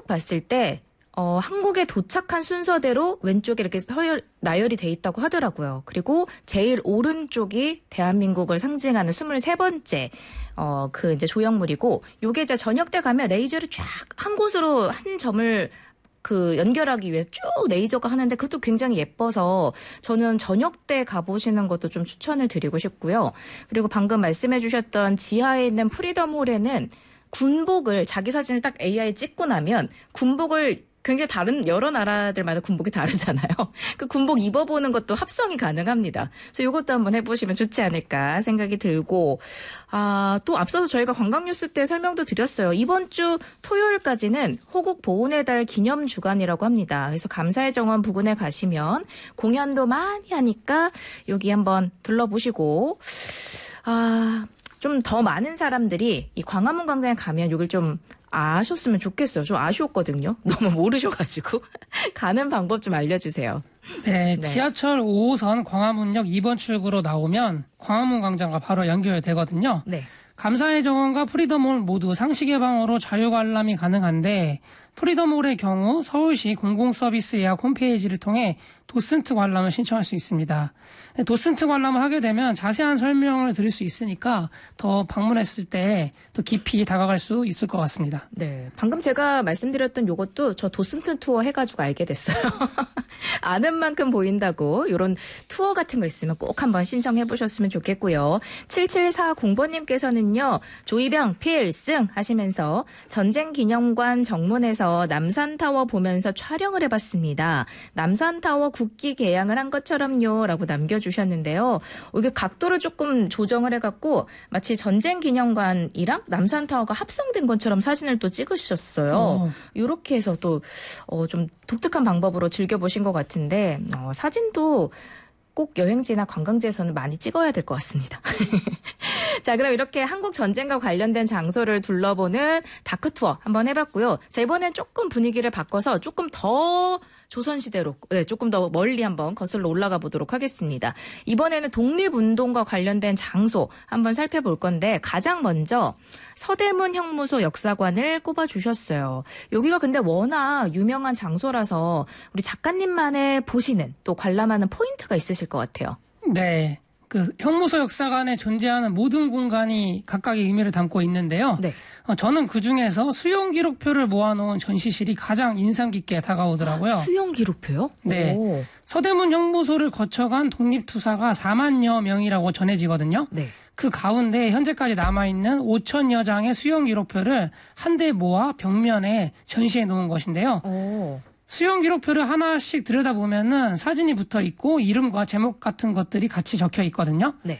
봤을 때 한국에 도착한 순서대로 왼쪽에 이렇게 나열이 돼 있다고 하더라고요. 그리고 제일 오른쪽이 대한민국을 상징하는 23번째 그 이제 조형물이고, 요게 이제 저녁 때 가면 레이저를 쫙 한 곳으로 한 점을 그 연결하기 위해 쭉 레이저가 하는데, 그것도 굉장히 예뻐서 저는 저녁 때 가보시는 것도 좀 추천을 드리고 싶고요. 그리고 방금 말씀해 주셨던 지하에 있는 프리덤홀에는 군복을, 자기 사진을 딱 AI 찍고 나면 군복을 굉장히 다른 여러 나라들마다 군복이 다르잖아요. 그 군복 입어보는 것도 합성이 가능합니다. 그래서 이것도 한번 해보시면 좋지 않을까 생각이 들고, 또 앞서서 저희가 관광뉴스 때 설명도 드렸어요. 이번 주 토요일까지는 호국 보훈의 달 기념 주간이라고 합니다. 그래서 감사의 정원 부근에 가시면 공연도 많이 하니까 여기 한번 둘러보시고, 좀 더 많은 사람들이 이 광화문 광장에 가면 여길 좀 아셨으면 좋겠어요. 좀 아쉬웠거든요. 너무 모르셔가지고. 가는 방법 좀 알려주세요. 네, 지하철 5호선 광화문역 2번 출구로 나오면 광화문 광장과 바로 연결되거든요. 네. 감사의 정원과 프리덤홀 모두 상시 개방으로 자유 관람이 가능한데, 프리덤홀의 경우 서울시 공공서비스 예약 홈페이지를 통해 도슨트 관람을 신청할 수 있습니다. 도슨트 관람을 하게 되면 자세한 설명을 드릴 수 있으니까 더 방문했을 때 더 깊이 다가갈 수 있을 것 같습니다. 네, 방금 제가 말씀드렸던 요것도 저 도슨트 투어 해가지고 알게 됐어요. 아는 만큼 보인다고, 이런 투어 같은 거 있으면 꼭 한번 신청해 보셨으면 좋겠고요. 7740번님께서는요. 조이병 필승 하시면서 전쟁기념관 정문에서 남산타워 보면서 촬영을 해봤습니다. 남산타워 국기 개양을 한 것처럼요 라고 남겨주셨는데요. 이게 각도를 조금 조정을 해갖고 마치 전쟁기념관이랑 남산타워가 합성된 것처럼 사진을 또 찍으셨어요. 이렇게 해서 또 좀 독특한 방법으로 즐겨보신 것 같은데, 사진도 꼭 여행지나 관광지에서는 많이 찍어야 될 것 같습니다. 자, 그럼 이렇게 한국 전쟁과 관련된 장소를 둘러보는 다크 투어 한번 해봤고요. 자, 이번엔 조금 분위기를 바꿔서 조금 더 조선시대로, 조금 더 멀리 한번 거슬러 올라가 보도록 하겠습니다. 이번에는 독립운동과 관련된 장소 한번 살펴볼 건데, 가장 먼저 서대문 형무소 역사관을 꼽아주셨어요. 여기가 근데 워낙 유명한 장소라서 우리 작가님만의 보시는, 또 관람하는 포인트가 있으실 것 같아요. 네. 그 형무소 역사관에 존재하는 모든 공간이 각각의 의미를 담고 있는데요. 네. 저는 그중에서 수용 기록표를 모아놓은 전시실이 가장 인상 깊게 다가오더라고요. 수용 기록표요? 네. 오. 서대문 형무소를 거쳐간 독립투사가 4만여 명이라고 전해지거든요. 네. 그 가운데 현재까지 남아있는 5천여 장의 수용 기록표를 한데 모아 벽면에 전시해 놓은 것인데요. 오. 수용 기록표를 하나씩 들여다보면은 사진이 붙어 있고 이름과 제목 같은 것들이 같이 적혀 있거든요. 네.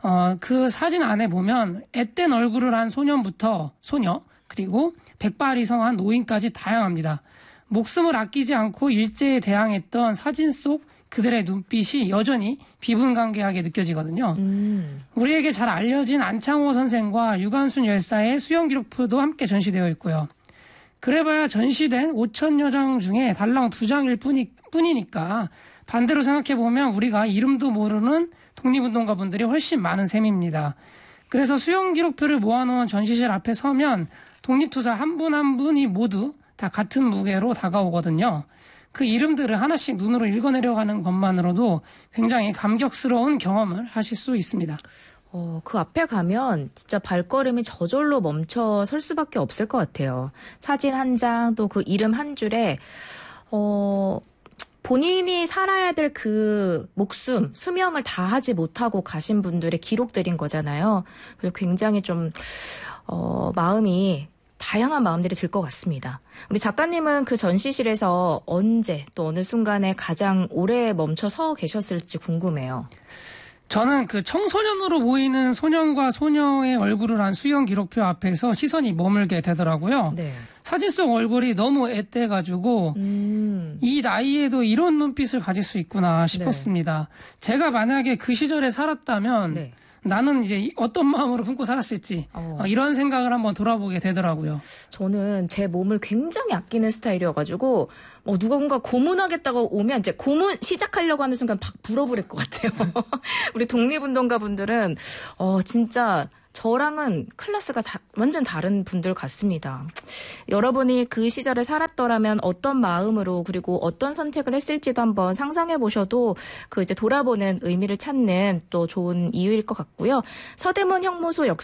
그 사진 안에 보면 앳된 얼굴을 한 소년부터 소녀, 그리고 백발이 성한 노인까지 다양합니다. 목숨을 아끼지 않고 일제에 대항했던 사진 속 그들의 눈빛이 여전히 비분간개하게 느껴지거든요. 우리에게 잘 알려진 안창호 선생과 유관순 열사의 수용 기록표도 함께 전시되어 있고요. 그래봐야 전시된 5천여 장 중에 달랑 2장일 뿐이니까 반대로 생각해보면 우리가 이름도 모르는 독립운동가분들이 훨씬 많은 셈입니다. 그래서 수용 기록표를 모아놓은 전시실 앞에 서면 독립투사 한 분 한 분이 모두 다 같은 무게로 다가오거든요. 그 이름들을 하나씩 눈으로 읽어내려가는 것만으로도 굉장히 감격스러운 경험을 하실 수 있습니다. 그 앞에 가면 진짜 발걸음이 저절로 멈춰 설 수밖에 없을 것 같아요. 사진 한 장, 또 그 이름 한 줄에, 본인이 살아야 될 그 목숨, 수명을 다 하지 못하고 가신 분들의 기록들인 거잖아요. 그래서 굉장히 좀, 마음이, 다양한 마음들이 들 것 같습니다. 우리 작가님은 그 전시실에서 언제 또 어느 순간에 가장 오래 멈춰 서 계셨을지 궁금해요. 저는 그 청소년으로 보이는 소년과 소녀의 얼굴을 한 수영 기록표 앞에서 시선이 머물게 되더라고요. 네. 사진 속 얼굴이 너무 앳돼가지고 이 나이에도 이런 눈빛을 가질 수 있구나 싶었습니다. 네. 제가 만약에 그 시절에 살았다면 네. 나는 이제 어떤 마음으로 품고 살았을지 이런 생각을 한번 돌아보게 되더라고요. 저는 제 몸을 굉장히 아끼는 스타일이어가지고 누군가 고문하겠다고 오면 이제 고문 시작하려고 하는 순간 팍 불어버릴 것 같아요. 우리 독립운동가 분들은 진짜 저랑은 클래스가 완전 다른 분들 같습니다. 여러분이 그 시절에 살았더라면 어떤 마음으로 그리고 어떤 선택을 했을지도 한번 상상해 보셔도 그 이제 돌아보는 의미를 찾는 또 좋은 이유일 것 같고요. 서대문 형무소